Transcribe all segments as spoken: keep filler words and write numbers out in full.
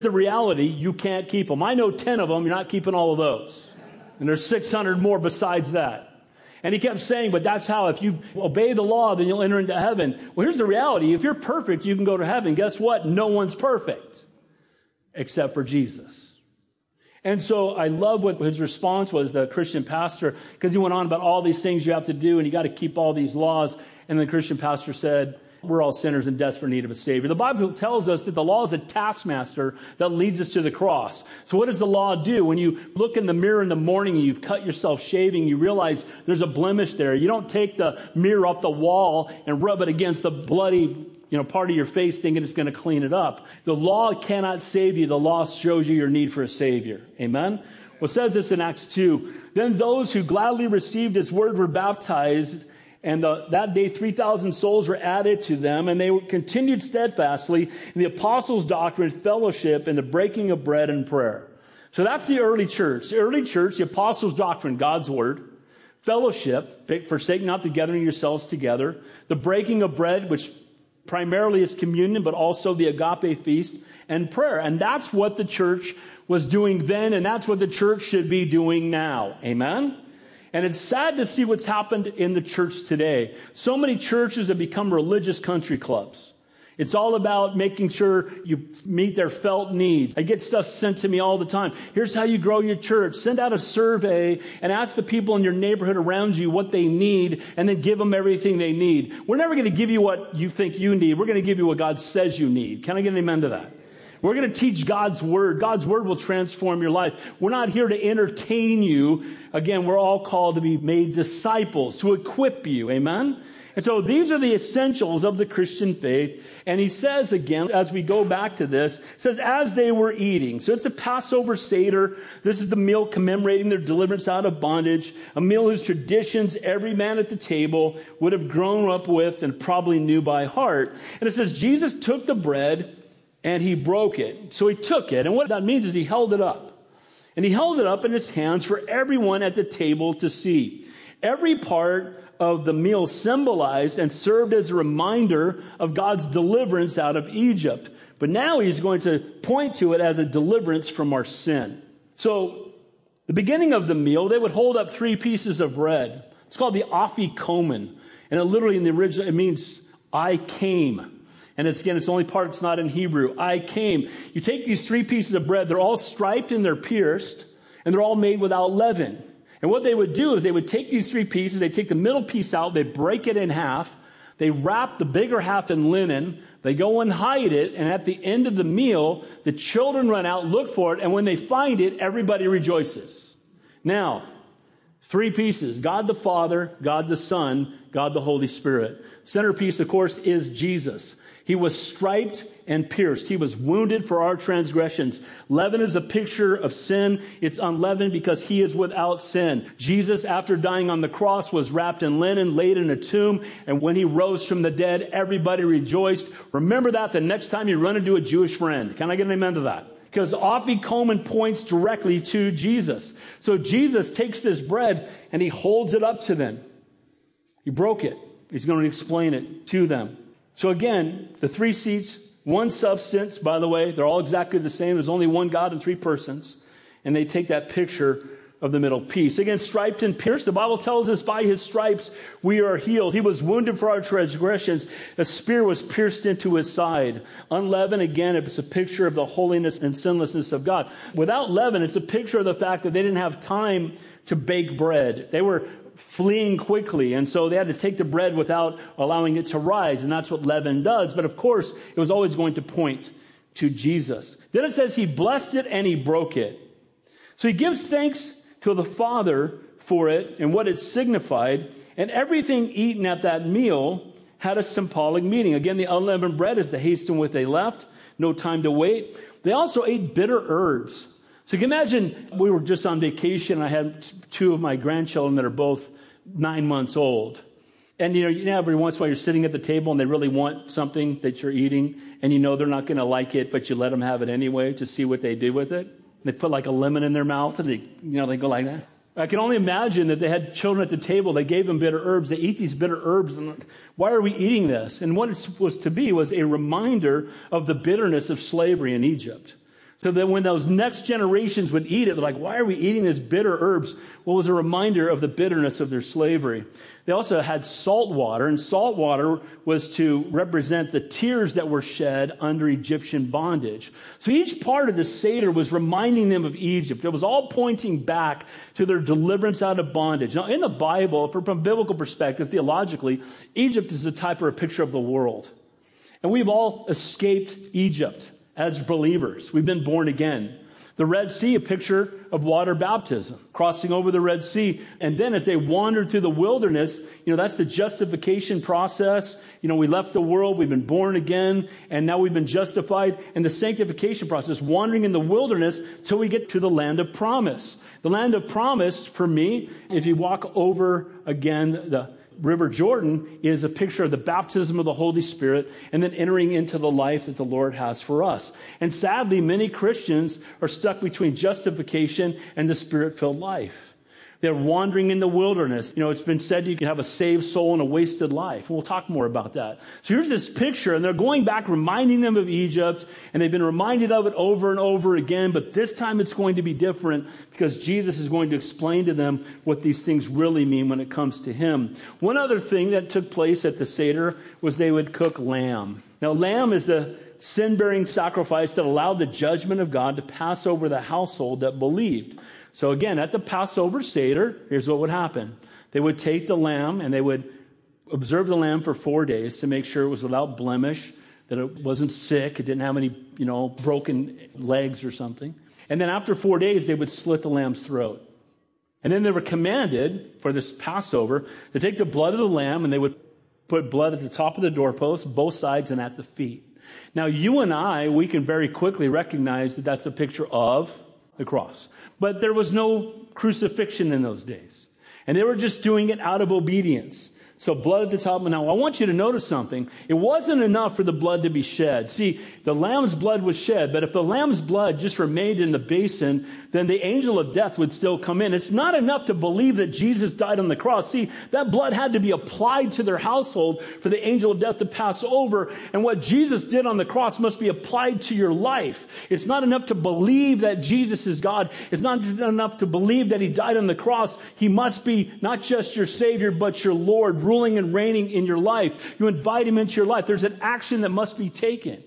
The reality, you can't keep them. I know ten of them, you're not keeping all of those. And there's six hundred more besides that. And he kept saying, but that's how, if you obey the law, then you'll enter into heaven. Well, here's the reality. If you're perfect, you can go to heaven. Guess what? No one's perfect except for Jesus. And so I love what his response was, the Christian pastor, because he went on about all these things you have to do, and you got to keep all these laws. And the Christian pastor said, we're all sinners in desperate need of a Savior. The Bible tells us that the law is a taskmaster that leads us to the cross. So what does the law do? When you look in the mirror in the morning and you've cut yourself shaving, you realize there's a blemish there. You don't take the mirror off the wall and rub it against the bloody, you know, part of your face thinking it's going to clean it up. The law cannot save you. The law shows you your need for a Savior. Amen? Well, it says this in Acts two. Then those who gladly received his word were baptized, and the, that day three thousand souls were added to them, and they continued steadfastly in the apostles' doctrine, fellowship, and the breaking of bread and prayer. So that's the early church. The early church, the apostles' doctrine, God's word, fellowship, forsaking not the gathering yourselves together, the breaking of bread, which primarily is communion, but also the agape feast, and prayer. And that's what the church was doing then, and that's what the church should be doing now. Amen? And it's sad to see what's happened in the church today. So many churches have become religious country clubs. It's all about making sure you meet their felt needs. I get stuff sent to me all the time. Here's how you grow your church. Send out a survey and ask the people in your neighborhood around you what they need, and then give them everything they need. We're never going to give you what you think you need. We're going to give you what God says you need. Can I get an amen to that? We're going to teach God's word. God's word will transform your life. We're not here to entertain you. Again, we're all called to be made disciples, to equip you. Amen? And so these are the essentials of the Christian faith. And he says again, as we go back to this, says, as they were eating. So it's a Passover Seder. This is the meal commemorating their deliverance out of bondage. A meal whose traditions every man at the table would have grown up with and probably knew by heart. And it says, Jesus took the bread and he broke it. So he took it. And what that means is he held it up. And he held it up in his hands for everyone at the table to see. Every part of the meal symbolized and served as a reminder of God's deliverance out of Egypt. But now he's going to point to it as a deliverance from our sin. So the beginning of the meal, they would hold up three pieces of bread. It's called the afikomen. And it literally in the original, it means I came. And it's, again, it's the only part that's not in Hebrew. I came. You take these three pieces of bread. They're all striped and they're pierced. And they're all made without leaven. And what they would do is they would take these three pieces. They take the middle piece out. They break it in half. They wrap the bigger half in linen. They go and hide it. And at the end of the meal, the children run out, look for it. And when they find it, everybody rejoices. Now, three pieces. God the Father, God the Son, God the Holy Spirit. Centerpiece, of course, is Jesus. He was striped and pierced. He was wounded for our transgressions. Leaven is a picture of sin. It's unleavened because he is without sin. Jesus, after dying on the cross, was wrapped in linen, laid in a tomb. And when he rose from the dead, everybody rejoiced. Remember that the next time you run into a Jewish friend. Can I get an amen to that? Because afikomen points directly to Jesus. So Jesus takes this bread and he holds it up to them. He broke it. He's going to explain it to them. So again, the three seats, one substance, by the way, they're all exactly the same. There's only one God and three persons. And they take that picture of the middle piece. Again, striped and pierced. The Bible tells us by his stripes we are healed. He was wounded for our transgressions. A spear was pierced into his side. Unleavened, again, it's a picture of the holiness and sinlessness of God. Without leaven, it's a picture of the fact that they didn't have time to bake bread. They were fleeing quickly, and so they had to take the bread without allowing it to rise, and that's what leaven does. But of course, it was always going to point to Jesus. Then it says he blessed it and he broke it. So he gives thanks to the Father for it and what it signified, and everything eaten at that meal had a symbolic meaning. Again, the unleavened bread is the hasten with they left, no time to wait. They also ate bitter herbs. So you can imagine we were just on vacation and I had two of my grandchildren that are both nine months old. And you know, you know, every once in a while you're sitting at the table and they really want something that you're eating and you know they're not going to like it, but you let them have it anyway to see what they do with it. They put like a lemon in their mouth and they, you know, they go like that. I can only imagine that they had children at the table. They gave them bitter herbs. They eat these bitter herbs. And why are we eating this? And what it was to be was a reminder of the bitterness of slavery in Egypt. So that when those next generations would eat it, they're like, why are we eating these bitter herbs? Well, it was a reminder of the bitterness of their slavery. They also had salt water, and salt water was to represent the tears that were shed under Egyptian bondage. So each part of the Seder was reminding them of Egypt. It was all pointing back to their deliverance out of bondage. Now, in the Bible, from a biblical perspective, theologically, Egypt is a type or a picture of the world. And we've all escaped Egypt as believers. We've been born again. The Red Sea, a picture of water baptism, crossing over the Red Sea. And then as they wandered through the wilderness, you know, that's the justification process. You know, we left the world, we've been born again, and now we've been justified. And the sanctification process, wandering in the wilderness till we get to the land of promise. The land of promise, for me, if you walk over again the River Jordan, is a picture of the baptism of the Holy Spirit and then entering into the life that the Lord has for us. And sadly, many Christians are stuck between justification and the Spirit-filled life. They're wandering in the wilderness. You know, it's been said you can have a saved soul and a wasted life. And we'll talk more about that. So here's this picture, and they're going back, reminding them of Egypt, and they've been reminded of it over and over again, but this time it's going to be different because Jesus is going to explain to them what these things really mean when it comes to him. One other thing that took place at the Seder was they would cook lamb. Now, lamb is the sin-bearing sacrifice that allowed the judgment of God to pass over the household that believed. So again, at the Passover Seder, here's what would happen. They would take the lamb and they would observe the lamb for four days to make sure it was without blemish, that it wasn't sick, it didn't have any, you know, broken legs or something. And then after four days, they would slit the lamb's throat. And then they were commanded for this Passover to take the blood of the lamb and they would put blood at the top of the doorpost, both sides, and at the feet. Now, you and I, we can very quickly recognize that that's a picture of the cross. But there was no crucifixion in those days. And they were just doing it out of obedience. So blood at the top. Now, I want you to notice something. It wasn't enough for the blood to be shed. See, the lamb's blood was shed, but if the lamb's blood just remained in the basin, then the angel of death would still come in. It's not enough to believe that Jesus died on the cross. See, that blood had to be applied to their household for the angel of death to pass over. And what Jesus did on the cross must be applied to your life. It's not enough to believe that Jesus is God. It's not enough to believe that he died on the cross. He must be not just your Savior, but your Lord, ruling and reigning in your life. You invite him into your life. There's an action that must be taken.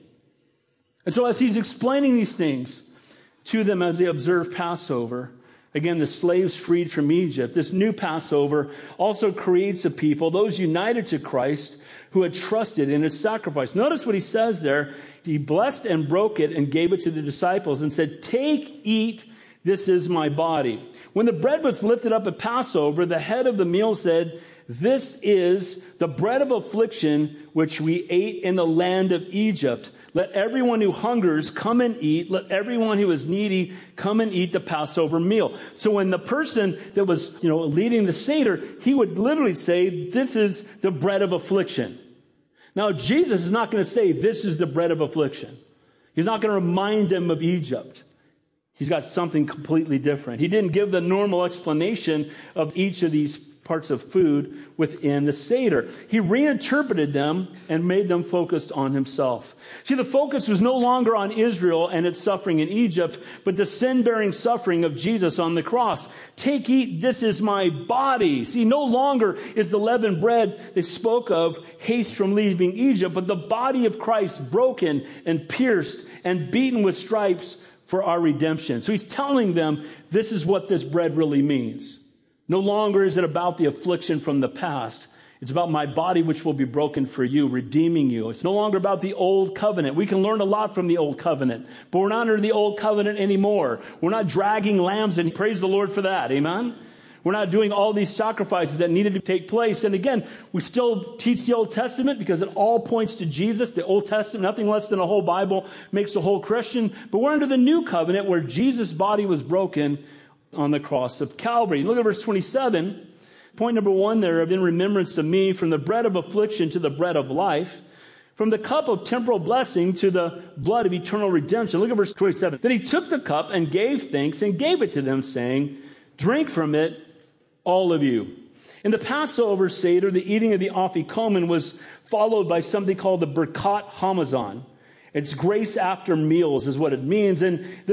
And so as he's explaining these things to them as they observe Passover, again, the slaves freed from Egypt, this new Passover also creates a people, those united to Christ, who had trusted in his sacrifice. Notice what he says there. He blessed and broke it and gave it to the disciples and said, "Take, eat, this is my body." When the bread was lifted up at Passover, the head of the meal said, "This is the bread of affliction which we ate in the land of Egypt. Let everyone who hungers come and eat. Let everyone who is needy come and eat the Passover meal." So when the person that was, you know, leading the Seder, he would literally say, "This is the bread of affliction." Now, Jesus is not going to say, "This is the bread of affliction." He's not going to remind them of Egypt. He's got something completely different. He didn't give the normal explanation of each of these parts of food within the Seder. He reinterpreted them and made them focused on himself. See, the focus was no longer on Israel and its suffering in Egypt, but the sin-bearing suffering of Jesus on the cross. "Take, eat, this is my body." See, no longer is the leavened bread they spoke of haste from leaving Egypt, but the body of Christ broken and pierced and beaten with stripes for our redemption. So he's telling them this is what this bread really means. No longer is it about the affliction from the past. It's about my body which will be broken for you, redeeming you. It's no longer about the old covenant. We can learn a lot from the old covenant, but we're not under the old covenant anymore. We're not dragging lambs, and praise the Lord for that. Amen? We're not doing all these sacrifices that needed to take place. And again, we still teach the Old Testament because it all points to Jesus. The Old Testament, nothing less than a whole Bible, makes a whole Christian. But we're under the new covenant where Jesus' body was broken on the cross of Calvary. Look at verse twenty-seven. Point number one there of "in remembrance of me, from the bread of affliction to the bread of life, from the cup of temporal blessing to the blood of eternal redemption." Look at verse twenty-seven. "Then he took the cup and gave thanks and gave it to them, saying, 'Drink from it, all of you.'" In the Passover Seder, the eating of the Afikomen was followed by something called the Birkat Hamazon. It's grace after meals is what it means. And